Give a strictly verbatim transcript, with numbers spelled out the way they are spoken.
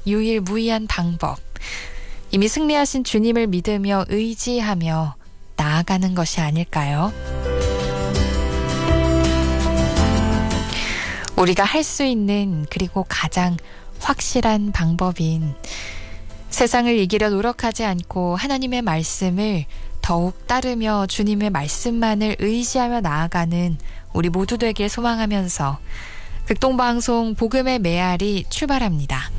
유일무이한 방법. 이미 승리하신 주님을 믿으며 의지하며 나아가는 것이 아닐까요? 우리가 할 수 있는 그리고 가장 확실한 방법인 세상을 이기려 노력하지 않고 하나님의 말씀을 더욱 따르며 주님의 말씀만을 의지하며 나아가는 우리 모두 되길 소망하면서 극동방송 복음의 메아리 출발합니다.